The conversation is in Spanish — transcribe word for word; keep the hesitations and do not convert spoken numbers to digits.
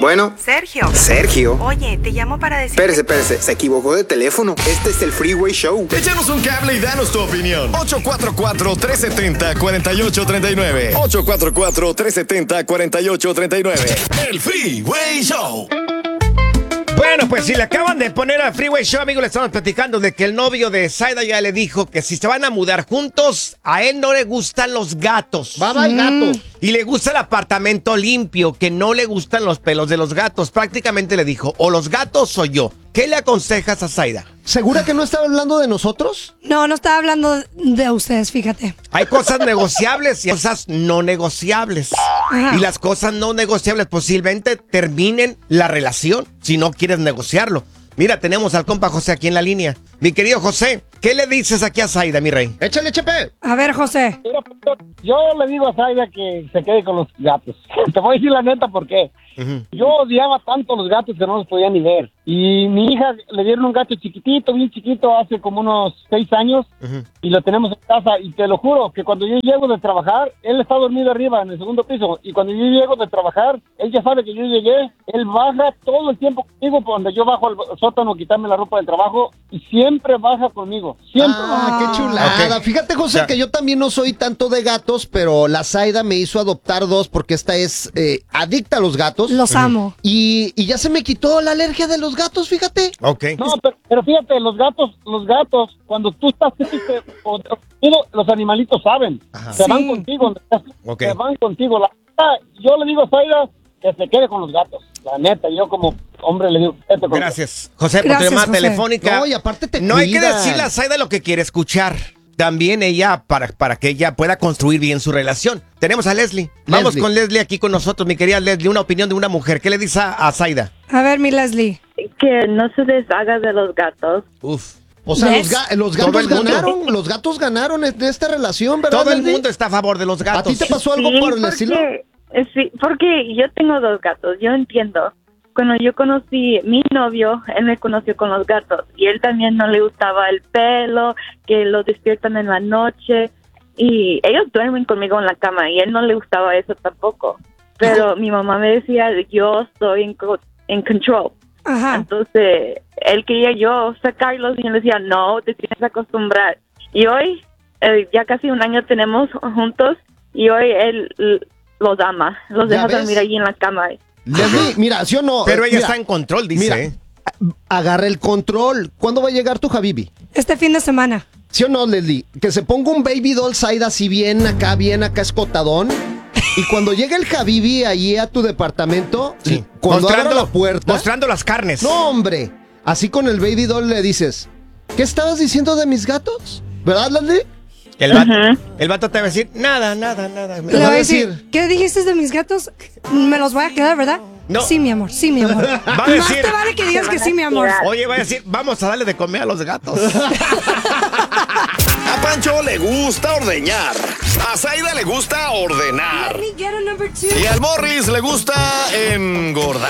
Bueno. Sergio. Sergio. Oye, te llamo para decir... Espérese, espérese. Se equivocó de teléfono. Este es el Freeway Show. Échanos un cable y danos tu opinión. ocho cuatro cuatro, tres siete cero, cuatro ocho tres nueve. ocho cuatro cuatro, tres siete cero, cuatro ocho tres nueve. El Freeway Show. Bueno, pues si le acaban de poner al Freeway Show, amigos, le estamos platicando de que el novio de Zaida ya le dijo que si se van a mudar juntos, a él no le gustan los gatos. Va, va, el gato. Y le gusta el apartamento limpio, que no le gustan los pelos de los gatos. Prácticamente le dijo, o los gatos o yo. ¿Qué le aconsejas a Zaida? ¿Segura que no estaba hablando de nosotros? No, no estaba hablando de ustedes, fíjate. Hay cosas negociables y cosas no negociables. Ajá. Y las cosas no negociables posiblemente terminen la relación si no quieres negociarlo. Mira, tenemos al compa José aquí en la línea. Mi querido José, ¿qué le dices aquí a Zaida, mi rey? Échale, Chepe. A ver, José. Yo le digo a Zaida que se quede con los gatos. Te voy a decir la neta por qué. Uh-huh. Yo odiaba tanto los gatos que no los podía ni ver. Y mi hija le dieron un gato chiquitito, bien chiquito, hace como unos seis años. Uh-huh. Y lo tenemos en casa. Y te lo juro que cuando yo llego de trabajar, él está dormido arriba en el segundo piso. Y cuando yo llego de trabajar, él ya sabe que yo llegué. Él baja todo el tiempo conmigo cuando yo bajo al sótano a quitarme la ropa del trabajo. Y siempre baja conmigo. Siempre Ah, baja. qué chulada. Ok. Fíjate, José, Ya. que yo también no soy tanto de gatos, pero la Zaida me hizo adoptar dos porque esta es eh, adicta a los gatos. Los amo. Y, y ya se me quitó la alergia de los gatos, fíjate. Ok. No, pero, pero fíjate, los gatos, los gatos, cuando tú estás triste, o- o- los animalitos saben, Ajá. se Sí. van contigo, Ok. se van contigo. La neta, yo le digo a Zaida que se quede con los gatos, la neta, yo como hombre le digo, vete con Gracias, José, por tu Gracias, llamada José. telefónica. No, y aparte te No hay que cuidan. decirle a Zaida lo que quiere escuchar. También ella, para, para que ella pueda construir bien su relación. Tenemos a Leslie. Vamos Leslie. con Leslie aquí con nosotros, mi querida Leslie. Una opinión de una mujer. ¿Qué le dice a, a Zaida? A ver, mi Leslie. Que no se deshaga de los gatos. Uf. O sea, los, ¿Ves? ga- los Todo gatos el mundo. ganaron, los gatos ganaron en esta relación, ¿verdad? Todo el Leslie? mundo está a favor de los ¿A gatos. ti te pasó algo Sí, por el porque, estilo? eh, sí, porque yo tengo dos gatos, yo entiendo. Cuando yo conocí mi novio, él me conoció con los gatos y él también no le gustaba el pelo, que lo despiertan en la noche y ellos duermen conmigo en la cama y él no le gustaba eso tampoco. Pero mi mamá me decía, yo estoy en, co- en control. Ajá. Entonces, él quería yo sacarlos y yo le decía, no, te tienes que acostumbrar. Y hoy, eh, ya casi un año tenemos juntos y hoy él l- los ama, los ¿Ya deja ves? dormir allí en la cama. Leslie, mira, ¿sí o no? Pero Eh, ella mira, está en control, dice. mira, ¿eh? agarra el control. ¿Cuándo va a llegar tu Habibi? Este fin de semana. ¿Sí o no, Leslie? Que se ponga un baby doll Zaida así bien acá, bien acá escotadón. Y cuando llegue el Habibi ahí a tu departamento, Sí. cuando abra Mostrando, la puerta... mostrando las carnes. No, hombre. Así con el baby doll le dices, ¿qué estabas diciendo de mis gatos? ¿Verdad, Leslie? El vato, Ajá. el vato te va a decir, nada, nada, nada. Le Le va voy a a decir, decir- ¿qué dijiste de mis gatos? Me los voy a quedar, ¿verdad? No. Sí, mi amor, sí, mi amor. Va a Más decir- te vale que digas que sí, mi amor. Oye, va a decir, vamos a darle de comer a los gatos. A Pancho le gusta ordeñar. A Zaida le gusta ordenar. Let me get a number two. Y al Morris le gusta engordar.